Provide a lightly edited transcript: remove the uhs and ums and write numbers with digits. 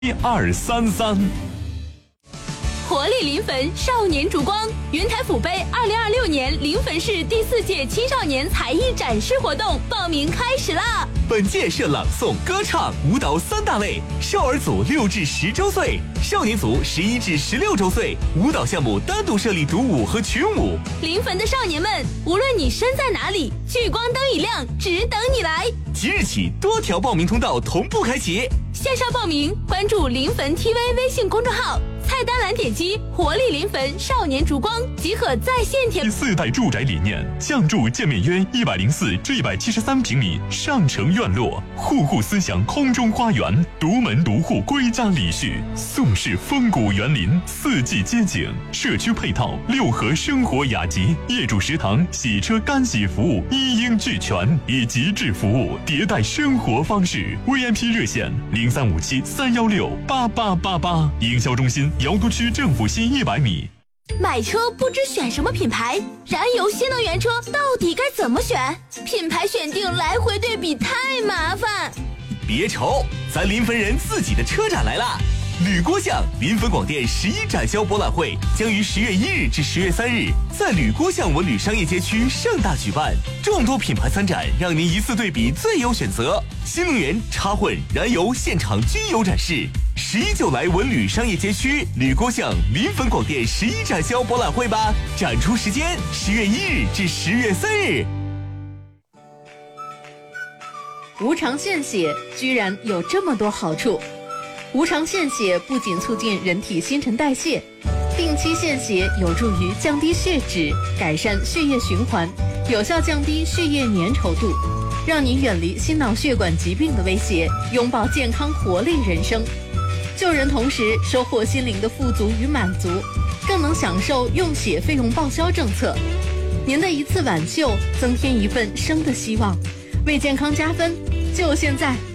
1233。 活力临汾少年烛光云台府杯2026年临汾市第4届青少年才艺展示活动报名开始啦！ 本届设朗诵、歌唱、舞蹈3大类，少儿组6至10周岁，少年组11至16周岁。舞蹈项目单独设立独舞和群舞。 临汾的少年们，无论你身在哪里，聚光灯一亮，只等你来。 即日起，多条报名通道同步开启。 线上报名，关注临汾 TV 微信公众号，菜单栏点击活力临汾少年烛光即可在线填。 4代住宅理念，降筑建面约104至173平米上城院落，户户思想空中花园，独门独户归家礼序，宋式风谷园林，4季街景，社区配套6合生活雅集，业主食堂、洗车干洗服务一应俱全，以极致服务迭代生活方式。VIP 热线0357-316-8888，营销中心瑶都区政府西100米。 买车不知选什么品牌，燃油新能源车到底该怎么选？品牌选定来回对比太麻烦。 别愁，咱临汾人自己的车展来啦！铝锅巷临汾广电11展销博览会将于10月1日至10月3日在铝锅巷文旅商业街区盛大举办，众多品牌参展，让您一次对比最优选择。新能源、插混、燃油现场均有展示。11就来文旅商业街区铝锅巷临汾广电11展销博览会吧！展出时间10月1日至10月3日。 无偿献血居然有这么多好处。无偿献血不仅促进人体新陈代谢，定期献血有助于降低血脂，改善血液循环，有效降低血液粘稠度，让你远离心脑血管疾病的威胁，拥抱健康活力人生。救人同时收获心灵的富足与满足，更能享受用血费用报销政策。您的一次挽救，增添一份生的希望，为健康加分，就现在。